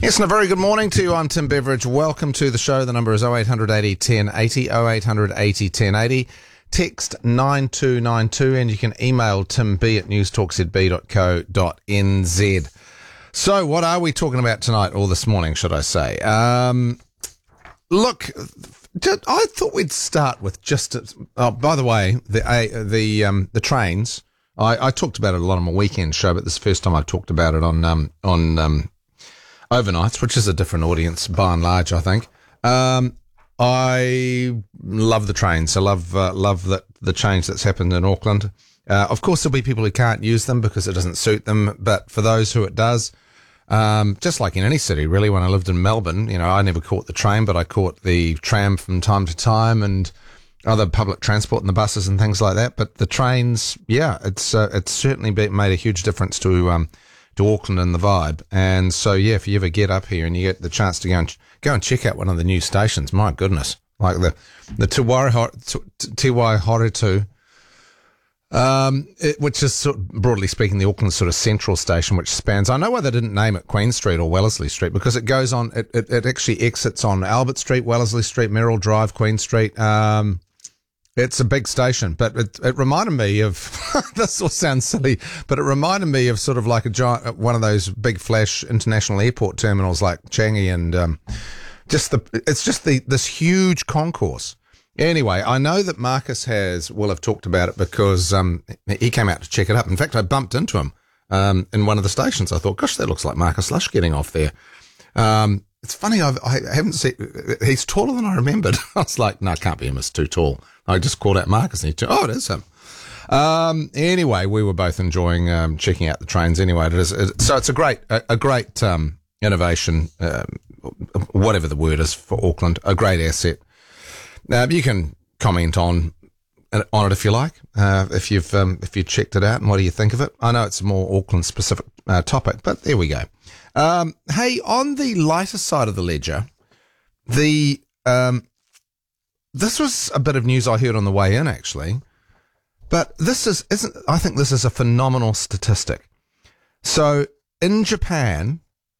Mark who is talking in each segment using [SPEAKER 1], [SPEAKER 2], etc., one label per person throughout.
[SPEAKER 1] Yes, and a very good morning to you. I'm Tim Beveridge. Welcome to the show. The number is 0800 80 1080, 0800 80 1080. Text 9292, and you can email timb@newstalkzb.co.nz. So what are we talking about tonight, or this morning, should I say? Look, I thought we'd start with by the way, the trains. I talked about it a lot on my weekend show, but this is the first time I've talked about it on overnights, which is a different audience by and large, I think. I love the trains. I love the change that's happened in Auckland. Of course, there'll be people who can't use them because it doesn't suit them, but for those who it does, just like in any city, really. When I lived in Melbourne, I never caught the train, but I caught the tram from time to time and other public transport and the buses and things like that. But the trains, it's certainly made a huge difference to Auckland and the vibe. And so, if you ever get up here and you get the chance to go and check out one of the new stations, my goodness, like the Te Waihoretu, which is broadly speaking the Auckland sort of central station, which spans. I know why they didn't name it Queen Street or Wellesley Street, because it goes on. It actually exits on Albert Street, Wellesley Street, Merrill Drive, Queen Street. It's a big station, but it reminded me of, this will sound silly, but it reminded me of sort of like a giant, one of those big flash international airport terminals like Changi, and this huge concourse. Anyway, I know that Marcus will have talked about it because he came out to check it up. In fact, I bumped into him in one of the stations. I thought, gosh, that looks like Marcus Lush getting off there. It's funny, I haven't seen, he's taller than I remembered. I was like, no, it can't be him, it's too tall. I just called out Marcus and it is him. Anyway, we were both enjoying checking out the trains anyway. So it's a great innovation, whatever the word is for Auckland, a great asset. You can comment on it if you like, if you've checked it out, and what do you think of it? I know it's a more Auckland specific topic, but there we go. Hey, on the lighter side of the ledger, this was a bit of news I heard on the way in, actually, but I think this is a phenomenal statistic. So in Japan,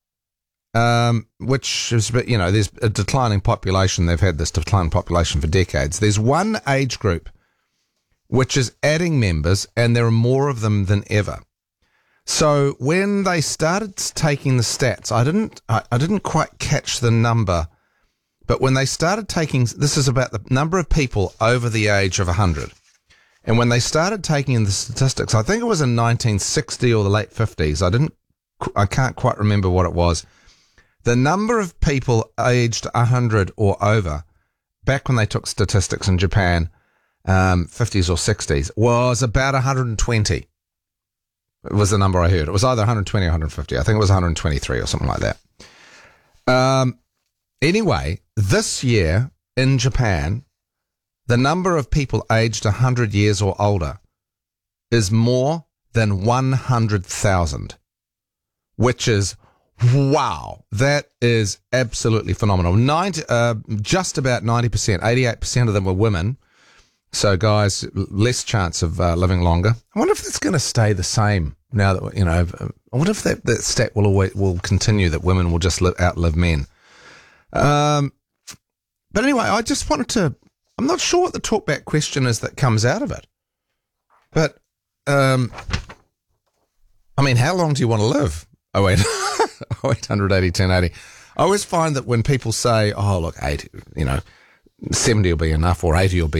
[SPEAKER 1] which is, there's a declining population. They've had this declining population for decades. There's one age group which is adding members, and there are more of them than ever. So when they started taking the stats, I didn't quite catch the number, but when they started taking, this is about the number of people over the age of 100. And when they started taking in the statistics, I think it was in 1960 or the late 50s. I can't quite remember what it was. The number of people aged 100 or over, back when they took statistics in Japan, 50s or 60s, was about 120. It was the number I heard. It was either 120 or 150. I think it was 123 or something like that. Anyway, this year in Japan, the number of people aged 100 years or older is more than 100,000, which is, wow, that is absolutely phenomenal. Just about 90%, 88% of them were women. So, guys, less chance of living longer. I wonder if it's going to stay the same now that, I wonder if that stat will continue, that women will just outlive men. But anyway, I just wanted I'm not sure what the talkback question is that comes out of it. But, how long do you want to live? 0800 80 1080. I always find that when people say, 80, 70 will be enough, or 80 will be